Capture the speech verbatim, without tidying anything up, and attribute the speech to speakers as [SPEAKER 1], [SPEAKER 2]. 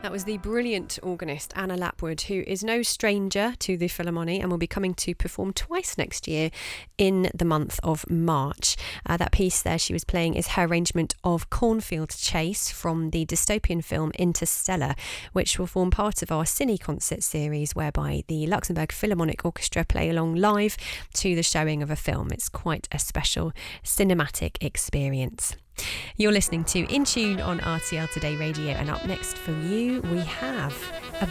[SPEAKER 1] That was the brilliant organist Anna Lapwood, who is no stranger to the Philharmonie and will be coming to perform twice next year in the month of March. Uh, that piece there she was playing is her arrangement of Cornfield Chase from the dystopian film Interstellar, which will form part of our Cine concert series, whereby the Luxembourg Philharmonic Orchestra play along live to the showing of a film. It's quite a special cinematic experience. You're listening to In Tune on R T L Today Radio, and up next for you we have a